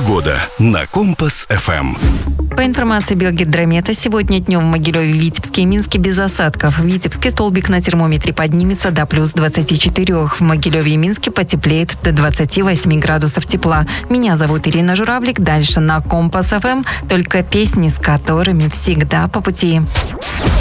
Погода на Компас-ФМ. По информации Белгидромета, сегодня днем в Могилеве, Витебске и Минске без осадков. В Витебске столбик на термометре поднимется до плюс 24. В Могилеве и Минске потеплеет до 28 градусов тепла. Меня зовут Ирина Журавлик. Дальше на Компас-ФМ только песни, с которыми всегда по пути.